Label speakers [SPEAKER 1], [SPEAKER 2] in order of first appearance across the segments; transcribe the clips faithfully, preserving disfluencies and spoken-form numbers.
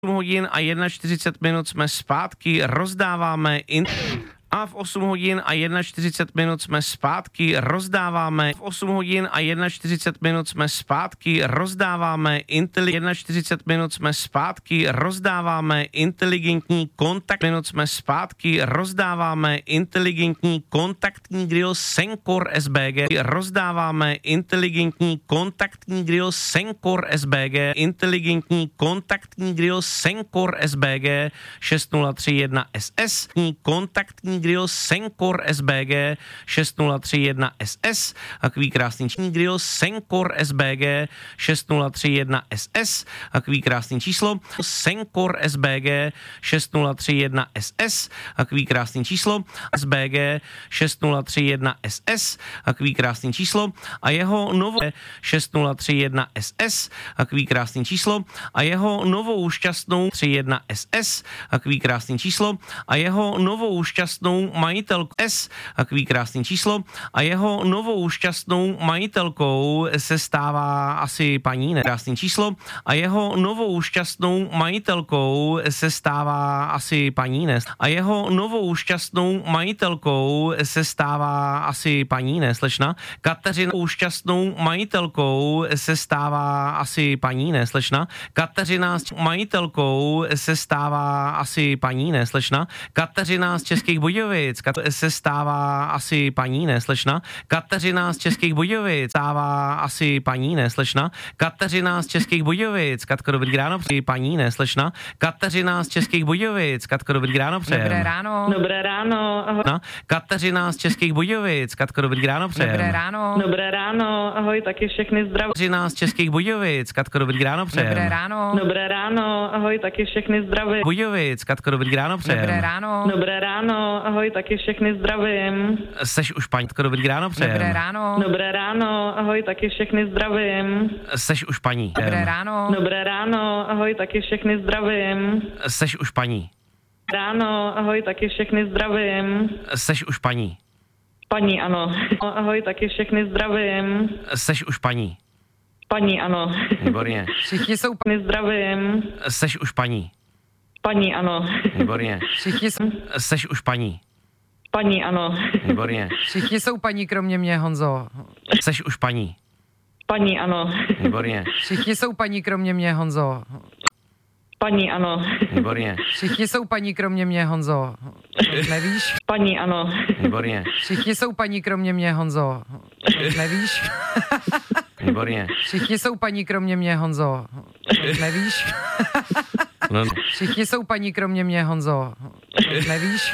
[SPEAKER 1] hodin a čtyřicet jedna minut jsme zpátky, rozdáváme in... A v osm hodin a čtyřicet jedna minut jsme zpátky, rozdáváme v osm hodin a čtyřicet jedna minut jsme zpátky, rozdáváme inteli... čtyřicet jedna minut jsme zpátky, rozdáváme inteligentní kontakt, minut jsme zpátky, rozdáváme inteligentní kontaktní grill Sencor S B G, rozdáváme inteligentní kontaktní grill Sencor S B G, inteligentní kontaktní grill Sencor S B G šest nula tři jedna S S, kontaktní grill Sencor S B G šest nula tři jedna S S, takový krásný grill Sencor S B G šest nula tři jedna S S, takový krásný číslo Sencor S B G šest nula tři jedna S S, takový krásný číslo S B G šest nula tři jedna S S, takový krásný číslo a jeho nové šest nula tři jedna S S, takový krásný číslo a jeho novou šťastnou tři jedna S S, takový krásný číslo a jeho novou šťastnou majitelkou S, takový krásný číslo a jeho novou šťastnou majitelkou se stává asi paní, ne, krásný číslo a jeho novou šťastnou majitelkou se stává asi paní, ne, a jeho novou šťastnou majitelkou se stává asi paní, ne, slečna, Kateřinou šťastnou majitelkou se stává asi paní, ne, slečna, Kateřina s majitelkou se stává asi paní, ne, slečna, Kateřina z Českých Budějovic se stává asi paní, ne, slečna, Kateřina z Českých Budějovic stává asi paní, ne, slečna, Kateřina z Českých Budějovic, Katko, dobrý ráno, přeji paní, ne, slečna, Kateřina z Českých Budějovic, Katko, dobrý ráno, přeji.
[SPEAKER 2] Dobré ráno.
[SPEAKER 3] Dobré ráno, ahoj.
[SPEAKER 1] No, Kateřina z Českých Budějovic, Katko, dobrý ráno, přeji.
[SPEAKER 2] Dobré ráno.
[SPEAKER 3] Dobré ráno, ahoj, taky všechny zdraví.
[SPEAKER 1] Kateřina z Českých Budějovic, Katko, dobrý ráno, přeji.
[SPEAKER 2] Dobré ráno.
[SPEAKER 3] Dobré ráno, ahoj, taky všechny zdraví.
[SPEAKER 1] Budějovic, Katko, dobrý ráno, přeji.
[SPEAKER 2] Dobré ráno.
[SPEAKER 3] Dobré ráno, ahoj, taky všechny zdravím.
[SPEAKER 1] Seš už paní, Katko, dobrý ráno, přeji.
[SPEAKER 2] Dobré ráno.
[SPEAKER 3] Dobré ráno, ahoj, taky všechny zdravím.
[SPEAKER 1] Seš už paní.
[SPEAKER 2] Dobré ráno.
[SPEAKER 3] Dobré ráno, ahoj, taky všechny zdravím.
[SPEAKER 1] Seš už paní.
[SPEAKER 3] Ráno, ahoj, taky všechny zdravím.
[SPEAKER 1] Seš už paní.
[SPEAKER 3] Paní, ano. Ahoj, taky všechny zdravím.
[SPEAKER 1] Seš už paní.
[SPEAKER 3] Paní, ano.
[SPEAKER 1] Výborně.
[SPEAKER 2] Všichni jsou
[SPEAKER 3] Všechny zdravím.
[SPEAKER 1] Seš už paní.
[SPEAKER 3] Paní, ano.
[SPEAKER 1] Výborně.
[SPEAKER 2] Všichni jsou
[SPEAKER 1] Seš už paní.
[SPEAKER 3] Paní, ano.
[SPEAKER 1] Výborně.
[SPEAKER 2] Všichni jsou paní kromě mě, Honzo.
[SPEAKER 1] Seš už paní.
[SPEAKER 3] Paní, ano.
[SPEAKER 1] Výborně.
[SPEAKER 2] Všichni jsou paní kromě mě, Honzo.
[SPEAKER 3] Paní, ano.
[SPEAKER 1] Výborně.
[SPEAKER 2] Všichni jsou paní kromě mě, Honzo. Nevíš?
[SPEAKER 3] Paní, ano.
[SPEAKER 1] Výborně.
[SPEAKER 2] Všichni jsou paní kromě mě, Honzo. Nevíš?
[SPEAKER 1] Výborně.
[SPEAKER 2] Všichni jsou paní kromě mě, Honzo. Nevíš?
[SPEAKER 1] No,
[SPEAKER 2] Všichni jsou paní kromě mě, Honzo. Nevíš?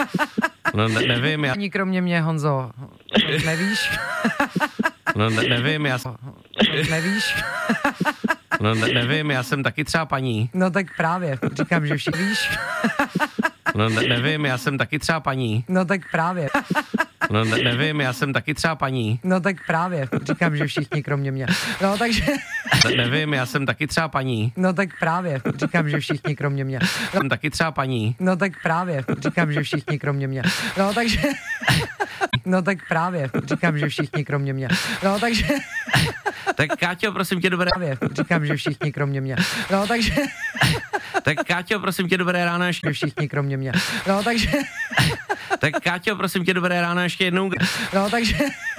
[SPEAKER 1] no ne, nevím, já.
[SPEAKER 2] Paní kromě mě, Honzo. Nevíš?
[SPEAKER 1] No ne, nevím, já.
[SPEAKER 2] Nevíš?
[SPEAKER 1] No ne, nevím, já jsem taky třeba paní.
[SPEAKER 2] No tak právě, říkám, že všichni víš.
[SPEAKER 1] No ne, nevím, já jsem taky třeba paní.
[SPEAKER 2] No tak právě,
[SPEAKER 1] No ne, nevím, já jsem taky třeba paní.
[SPEAKER 2] no tak právě, říkám, že všichni kromě mě. No takže,
[SPEAKER 1] Ne, nevím, já jsem taky třeba paní.
[SPEAKER 2] no tak právě, říkám, že všichni kromě mě.
[SPEAKER 1] Jsem taky třeba paní.
[SPEAKER 2] No tak právě, říkám, že všichni kromě mě. No takže, no tak právě, říkám, že všichni kromě mě. No takže,
[SPEAKER 1] Tak Káťo, prosím tě, dobré.
[SPEAKER 2] právě, říkám, že všichni kromě mě. No takže,
[SPEAKER 1] Tak Káťo, prosím tě, dobré ráno ještě.
[SPEAKER 2] že všichni kromě mě. No takže,
[SPEAKER 1] Tak Káťo, prosím tě, dobré ráno ještě jednou.
[SPEAKER 2] no takže,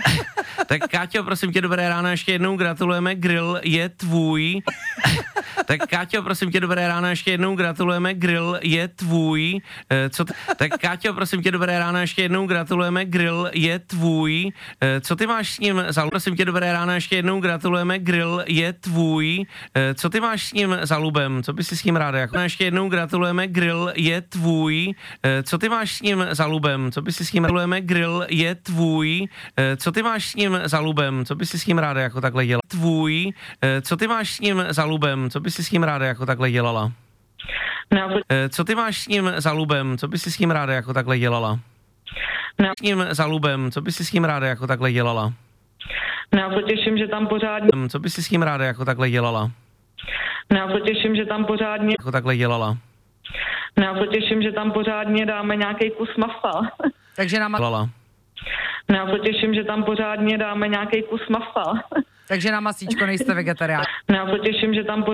[SPEAKER 1] Tak Káťo, prosím tě, dobré ráno ještě jednou. Gratulujeme, grill je tvůj. Tak Káťo, prosím tě, dobré ráno ještě jednou. Gratulujeme, grill je tvůj. Eh, Co t- tak Káťo, prosím tě, dobré ráno ještě jednou. Gratulujeme, grill je tvůj. Eh, Co ty máš s ním za prosím tě, dobré ráno ještě jednou. Gratulujeme, grill je tvůj. Eh, Co ty máš s ním za lubem? Co bys si s ním ráda? Jako ještě jednou gratulujeme, grill je tvůj. Eh, Co ty máš s ním za lubem? Co bys si s ním gratulujeme, grill je tvůj. Eh, Co ty máš s ním za lubem? Co bys si s ním ráda jako takhle dělala? Tvůj. Eh, Co ty máš s ním za lubem? Co bys si s ním ráda jako takhle dělala?
[SPEAKER 3] No,
[SPEAKER 1] Eh, Co ty máš s ním za lubem? Co bys si s ním ráda jako takhle dělala?
[SPEAKER 3] no,
[SPEAKER 1] S ním za lubem, co bys si s ním ráda jako takhle dělala?
[SPEAKER 3] no, já se těším, že tam pořádně,
[SPEAKER 1] Hm, Co bys si s ním ráda jako takhle dělala?
[SPEAKER 3] no, já se těším, že tam pořádně,
[SPEAKER 1] Jako takhle dělala?
[SPEAKER 3] no, já se těším, že tam pořádně dáme nějaký kus masa.
[SPEAKER 2] takže na, ma-
[SPEAKER 1] Dělala.
[SPEAKER 3] No, já se těším, že tam pořádně dáme nějaký kus masa.
[SPEAKER 2] takže na masíčko nejste vegetarián.
[SPEAKER 3] No, já se těším, že tam